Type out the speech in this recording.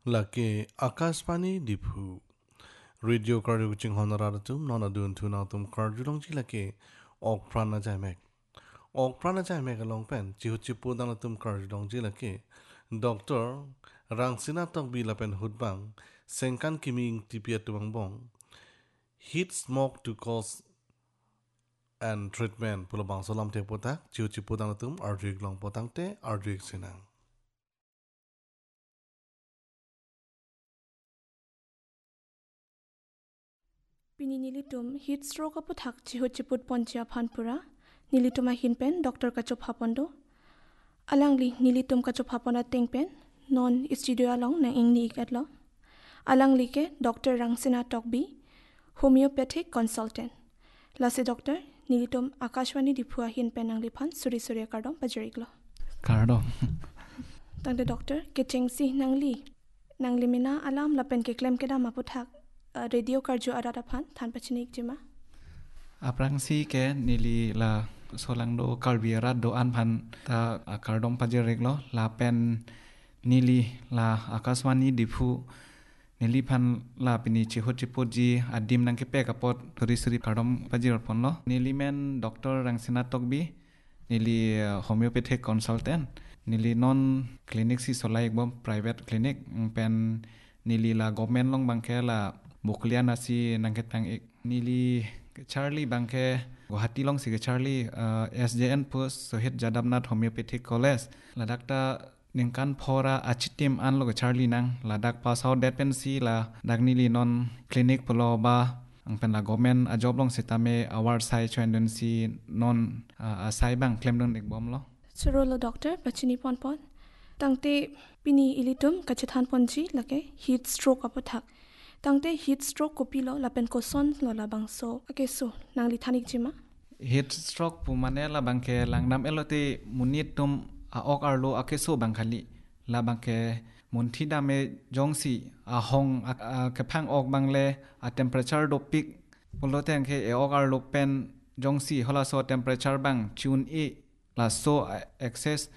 lake akashpani diphu radio karyu ching honoraratum nona dun tunatum karjulong lake ok prana jaimek ok prana jaimek along pen chihuchipu danatum karjulong lake doctor rangsina tok bilapen hudbang sengkan kiming tipiatumang bong heat smoke to cause and treatment pulabang solam te potak chihuchipu danatum arjuik long potang te arjuik sinang Pini nilitum heat stroke apu thak chiho chiput ponchia phanpura nilitum a hinpen doctor kachop hapondo alangli nilitum kachop hapona tengpen non studio along na ingni ikatlo alangli ke doctor rangsina tokbi homeopathic consultant lase doctor nilitum akashwani diphua hinpen angli phan suri suri kardom pajriglo Kardom. tangde doctor ke chengsi nangli mina alam lapen ke claim ke dama puthak radio karjo arada phan than pachinik jima Aprang si ke nili la solang do kalbiara do anpan ta kardom pajerik lo la pen nili la akaswani dipu nili pan la pini chihot chipoji adim nang ke pe kapot thori suri kardom pajir pon lo nili men doctor rangsina tokbi nili homeopathic consultant nili non clinic si solai bom private clinic pen nili la government long bangke la bukliana si nangketang ik nili Charlie bangke Guwahati long sige Charlie SJN post Sohit Jadabnath Homeopathic College ladakta ningkan phora achitim an lo Charlie nang ladak pass out that pen si la dagnili non clinic polo ba ang pen la government a job long sitame award sai chwendon si non asai bang claim don ek bom lo Surolo doctor pachini pon tangte pini ilitum kachathan ponji lake heat stroke apothak tangte heat stroke kopilo lapen ko son lo labang so akeso nangli thanik jima heat stroke pu mane la bangke langnam elote munit tum a ok arlo akeso bangkhali la bangke munthi dame jongsi a hong ke phang ok bangle a temperature do peak polote angke e ok arlo pen jongsi hola so temperature bang tune e la so excess